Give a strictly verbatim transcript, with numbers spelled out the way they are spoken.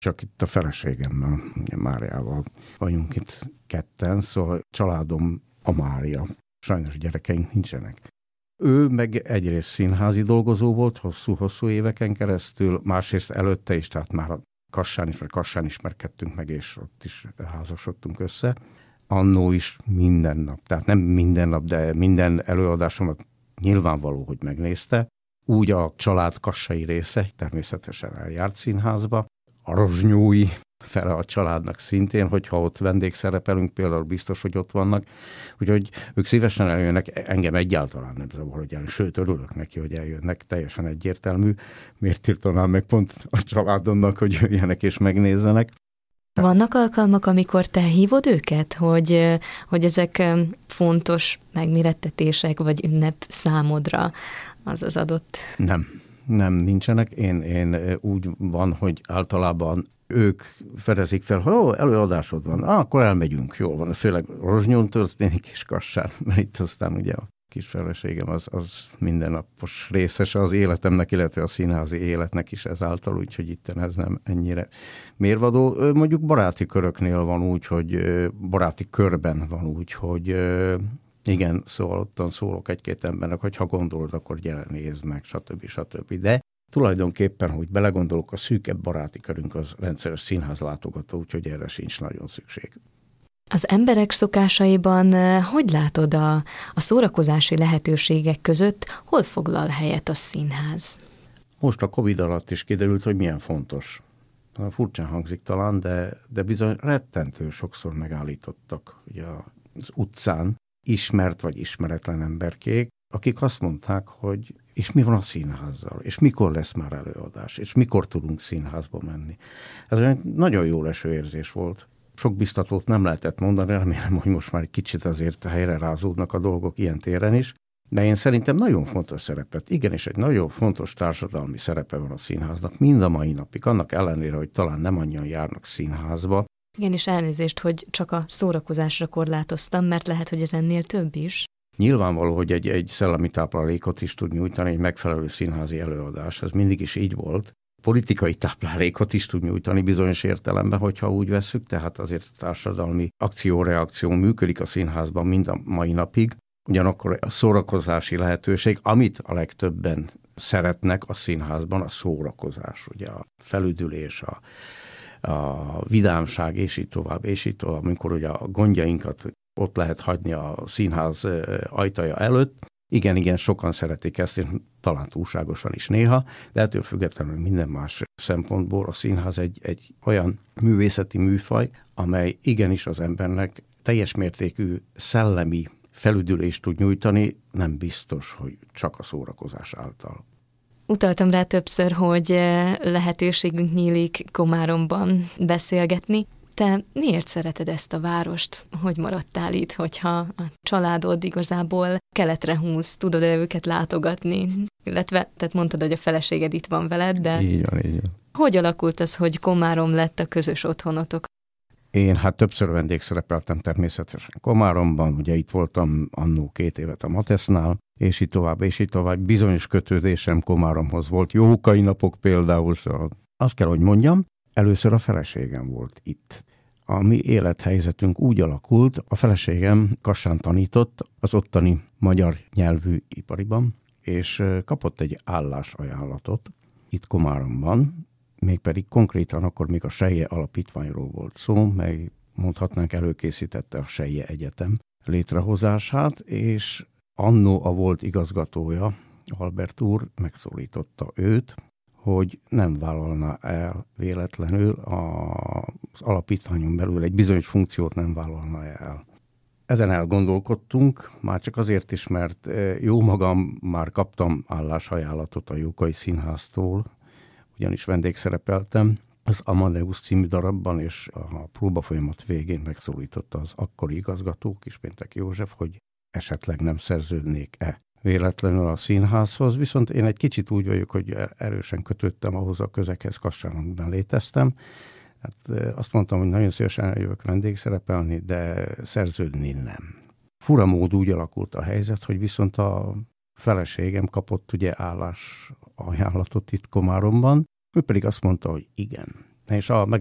Csak itt a feleségemmel, Máriával vagyunk itt ketten, szóval a családom a Mária. Sajnos gyerekeink nincsenek. Ő meg egyrészt színházi dolgozó volt hosszú-hosszú éveken keresztül, másrészt előtte is, tehát már Kassán is, mert Kassán ismerkedtünk meg, és ott is házasodtunk össze. Annó is minden nap, tehát nem minden nap, de minden előadásomat nyilvánvaló, hogy megnézte. Úgy a család kassai része, természetesen eljárt színházba. A rozsnyói fele a családnak szintén, hogyha ott vendégszerepelünk, például biztos, hogy ott vannak. Úgyhogy ők szívesen eljönnek, engem egyáltalán nem zavar, hogy eljön. Sőt, örülök neki, hogy eljönnek, teljesen egyértelmű. Miért tiltanám meg pont a családomnak, hogy jöjjenek és megnézzenek? Vannak alkalmak, amikor te hívod őket, hogy, hogy ezek fontos megmérettetések, vagy ünnep számodra az az adott? Nem, nem, nincsenek. Én, én úgy van, hogy általában ők fedezik fel, hogy ó, előadásod van, ah, akkor elmegyünk, jól van. Főleg Rozsnyón történik és Kassán, mert itt aztán ugye a kis feleségem az, az mindennapos részese az életemnek, illetve a színházi életnek is ezáltal, úgyhogy itt ez nem ennyire mérvadó. Mondjuk baráti köröknél van úgy, hogy baráti körben van úgy, hogy igen, szóval ottan szólok egy-két embernek, hogy ha gondolod, akkor gyere, nézd meg, stb. stb. De tulajdonképpen, hogy belegondolok, a szűkebb baráti körünk az rendszeres színházlátogató, úgyhogy erre sincs nagyon szükség. Az emberek szokásaiban hogy látod a, a szórakozási lehetőségek között, hol foglal helyet a színház? Most a Covid alatt is kiderült, hogy milyen fontos. Furcsán hangzik talán, de, de bizony rettentő sokszor megállítottak ugye az utcán ismert vagy ismeretlen emberkék, akik azt mondták, hogy és mi van a színházzal, és mikor lesz már előadás, és mikor tudunk színházba menni. Ez egy nagyon jó leső érzés volt. Sok biztatót nem lehetett mondani, remélem, hogy most már egy kicsit azért helyre rázódnak a dolgok ilyen téren is, de én szerintem nagyon fontos szerepet, igenis egy nagyon fontos társadalmi szerepe van a színháznak, mind a mai napig, annak ellenére, hogy talán nem annyian járnak színházba. Igen, és elnézést, hogy csak a szórakozásra korlátoztam, mert lehet, hogy ez ennél több is. Nyilvánvaló, hogy egy, egy szellemi táplálékot is tud nyújtani egy megfelelő színházi előadás, ez mindig is így volt. Politikai táplálékot is tud nyújtani bizonyos értelemben, hogyha úgy vesszük, tehát azért a társadalmi akció-reakció működik a színházban mind a mai napig. Ugyanakkor a szórakozási lehetőség, amit a legtöbben szeretnek a színházban, a szórakozás, ugye a felüdülés, a, a vidámság, és így tovább, és így tovább, amikor ugye a gondjainkat ott lehet hagyni a színház ajtaja előtt. Igen, igen, sokan szeretik ezt, és talán túlságosan is néha, de ettől függetlenül minden más szempontból a színház egy, egy olyan művészeti műfaj, amely igenis az embernek teljes mértékű szellemi felüdülést tud nyújtani, nem biztos, hogy csak a szórakozás által. Utaltam rá többször, hogy lehetőségünk nyílik Komáromban beszélgetni. Te miért szereted ezt a várost? Hogy maradtál itt, hogyha a családod igazából keletre húz, tudod-e őket látogatni? Illetve, tehát mondtad, hogy a feleséged itt van veled, de... Így van, így van. Hogy alakult az, hogy Komárom lett a közös otthonotok? Én hát többször vendégszerepeltem természetesen Komáromban, ugye itt voltam annó két évet a Matesznál, és így tovább, és így tovább. Bizonyos kötődésem Komáromhoz volt, jókai napok például, szóval azt kell, hogy mondjam, először a feleségem volt itt. A mi élethelyzetünk úgy alakult, a feleségem Kassán tanított az ottani magyar nyelvű ipariban, és kapott egy állásajánlatot itt Komáromban, mégpedig konkrétan akkor még a Selye Alapítványról volt szó, meg mondhatnánk előkészítette a Selye Egyetem létrehozását, és annó a volt igazgatója, Albert úr megszólította őt, hogy nem vállalna el véletlenül az alapítványon belül egy bizonyos funkciót nem vállalna el. Ezen elgondolkodtunk, már csak azért is, mert jó magam már kaptam állásajánlatot a Jókai Színháztól, ugyanis vendégszerepeltem az Amadeus című darabban, és a próbafolyamat végén megszólította az akkori igazgató, Kispéntek József, hogy esetleg nem szerződnék-e véletlenül a színházhoz, viszont én egy kicsit úgy vagyok, hogy erősen kötöttem ahhoz a közeghez Kassán, amiben léteztem. Hát azt mondtam, hogy nagyon szívesen eljövök vendégszerepelni, de szerződni nem. Fura mód úgy alakult a helyzet, hogy viszont a feleségem kapott ugye állás ajánlatot itt Komáromban, ő pedig azt mondta, hogy igen. És a, meg